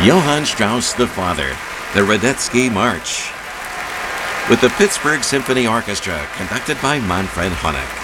Johann Strauss the Father, the Radetzky March, with the Pittsburgh Symphony Orchestra, conducted by Manfred Honeck.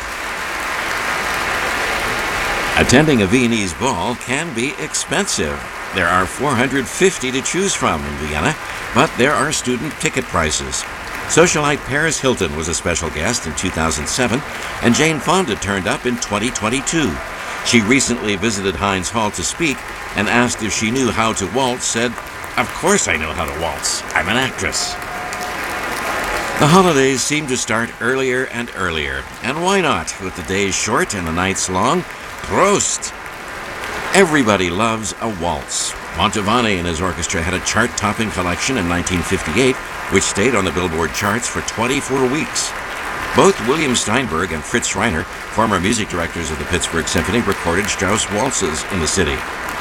Attending a Viennese ball can be expensive. There are 450 to choose from in Vienna, but there are student ticket prices. Socialite Paris Hilton was a special guest in 2007, and Jane Fonda turned up in 2022. She recently visited Heinz Hall to speak and asked if she knew how to waltz, said, "Of course I know how to waltz. I'm an actress." The holidays seem to start earlier and earlier, and why not, with the days short and the nights long? Prost! Everybody loves a waltz. Mantovani and his orchestra had a chart-topping collection in 1958, which stayed on the Billboard charts for 24 weeks. Both William Steinberg and Fritz Reiner, former music directors of the Pittsburgh Symphony, recorded Strauss waltzes in the city.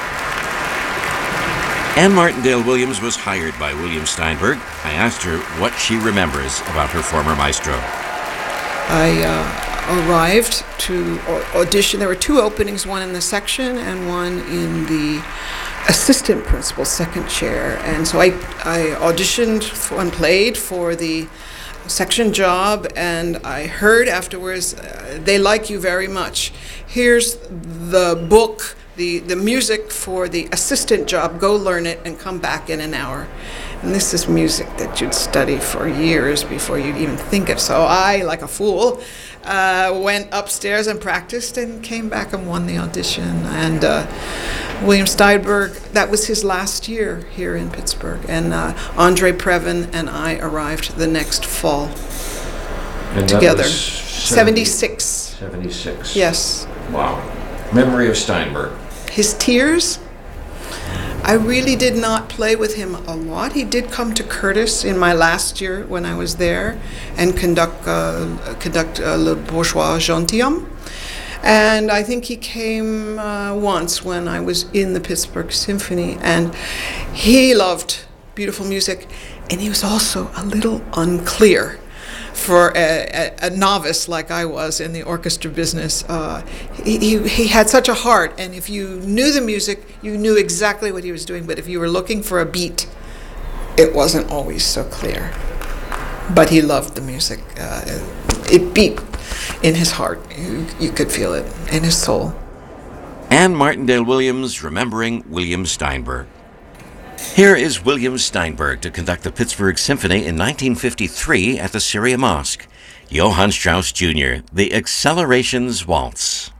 Anne Martindale Williams was hired by William Steinberg. I asked her what she remembers about her former maestro. I arrived to audition. There were two openings, one in the section and one in the assistant principal's second chair. And so I auditioned and played for the section job, and I heard afterwards, they like you very much. Here's the book, the music for the assistant job. Go learn it and come back in an hour. And this is music that you'd study for years before you'd even think of. So I, like a fool, went upstairs and practiced and came back and won the audition. And William Steinberg, that was his last year here in Pittsburgh. And Andre Previn and I arrived the next fall and together. That was 76. 76. Yes. Wow. Memory of Steinberg. His tears. I really did not play with him a lot. He did come to Curtis in my last year when I was there and conduct Le Bourgeois Gentilhomme. And I think he came once when I was in the Pittsburgh Symphony. And he loved beautiful music. And he was also a little unclear for a novice like I was in the orchestra business. He had such a heart, and if you knew the music, you knew exactly what he was doing, but if you were looking for a beat, it wasn't always so clear. But he loved the music. It beat in his heart. You could feel it in his soul. Anne Martindale Williams remembering William Steinberg. Here is William Steinberg to conduct the Pittsburgh Symphony in 1953 at the Syria Mosque. Johann Strauss Jr., the Accelerations Waltz.